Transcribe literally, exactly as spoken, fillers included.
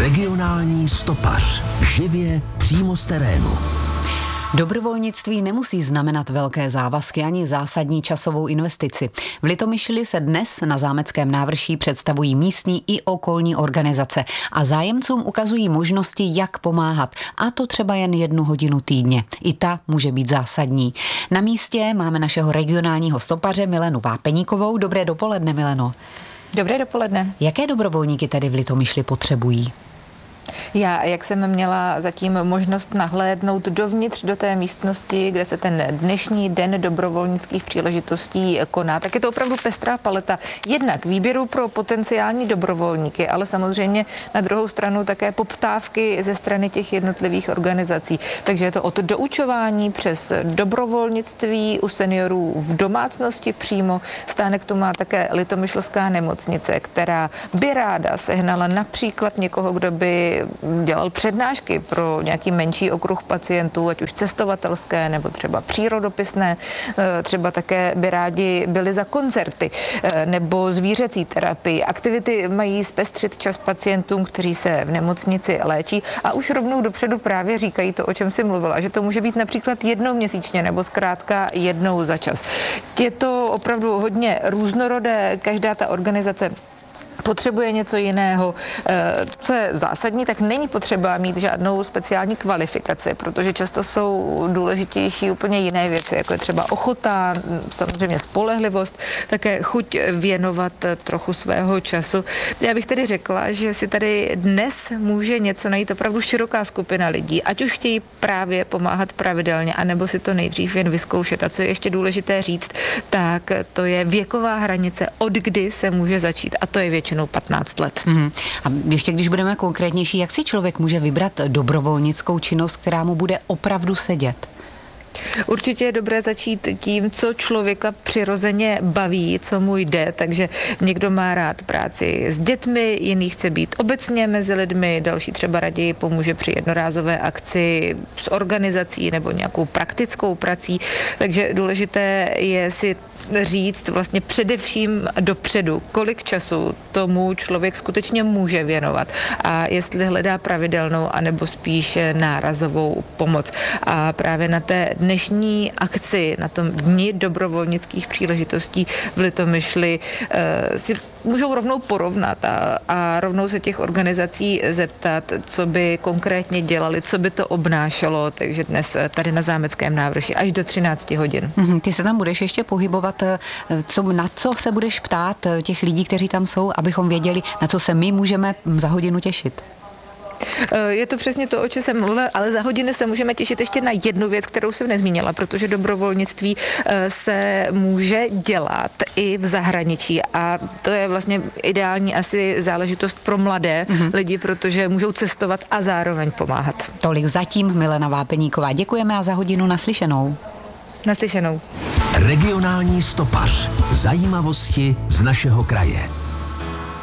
Regionální stopař. Živě přímo z terénu. Dobrovolnictví nemusí znamenat velké závazky ani zásadní časovou investici. V Litomyšli se dnes na Zámeckém návrší představují místní i okolní organizace a zájemcům ukazují možnosti, jak pomáhat. A to třeba jen jednu hodinu týdně. I ta může být zásadní. Na místě máme našeho regionálního stopaře Milenu Vápeníkovou. Dobré dopoledne, Mileno. Dobré dopoledne. Jaké dobrovolníky tedy v Litomyšli potřebují? Já, jak jsem měla zatím možnost nahlédnout dovnitř do té místnosti, kde se ten dnešní den dobrovolnických příležitostí koná, tak je to opravdu pestrá paleta jednak výběru pro potenciální dobrovolníky, ale samozřejmě na druhou stranu také poptávky ze strany těch jednotlivých organizací. Takže je to od doučování přes dobrovolnictví u seniorů v domácnosti přímo. Stánek tu má také Litomyšlská nemocnice, která by ráda sehnala například někoho, kdo by dělal přednášky pro nějaký menší okruh pacientů, ať už cestovatelské nebo třeba přírodopisné, třeba také by rádi byli za koncerty nebo zvířecí terapii. Aktivity mají zpestřit čas pacientům, kteří se v nemocnici léčí a už rovnou dopředu právě říkají to, o čem si mluvila, že to může být například jednou měsíčně nebo zkrátka jednou za čas. Je to opravdu hodně různorodé, každá ta organizace potřebuje něco jiného. Co je zásadní, tak není potřeba mít žádnou speciální kvalifikaci, protože často jsou důležitější úplně jiné věci, jako je třeba ochota, samozřejmě spolehlivost, také chuť věnovat trochu svého času. Já bych tedy řekla, že si tady dnes může něco najít opravdu široká skupina lidí, ať už chtějí právě pomáhat pravidelně, anebo si to nejdřív jen vyzkoušet. A co je ještě důležité říct, tak to je věková hranice, od kdy se může začít. A to je většinou patnáct let. Mm. A ještě když budeme konkrétnější, jak si člověk může vybrat dobrovolnickou činnost, která mu bude opravdu sedět? Určitě je dobré začít tím, co člověka přirozeně baví, co mu jde, takže někdo má rád práci s dětmi, jiný chce být obecně mezi lidmi, další třeba raději pomůže při jednorázové akci s organizací nebo nějakou praktickou prací, takže důležité je si říct vlastně především dopředu, kolik času tomu člověk skutečně může věnovat a jestli hledá pravidelnou anebo spíš nárazovou pomoc. A právě na té dnešní akci, na tom dni dobrovolnických příležitostí v Litomyšli eh, si můžou rovnou porovnat a, a rovnou se těch organizací zeptat, co by konkrétně dělali, co by to obnášelo, takže dnes tady na Zámeckém návrši až do třinácti hodin. Mm, ty se tam budeš ještě pohybovat, co, na co se budeš ptát těch lidí, kteří tam jsou, abychom věděli, na co se my můžeme za hodinu těšit? Je to přesně to, o čem jsem mluvila, ale za hodinu se můžeme těšit ještě na jednu věc, kterou jsem nezmínila, protože dobrovolnictví se může dělat i v zahraničí a to je vlastně ideální asi záležitost pro mladé mm-hmm. lidi, protože můžou cestovat a zároveň pomáhat. Tolik zatím Milena Vápeníková. Děkujeme a za hodinu naslyšenou. Naslyšenou. Regionální stopař. Zajímavosti z našeho kraje.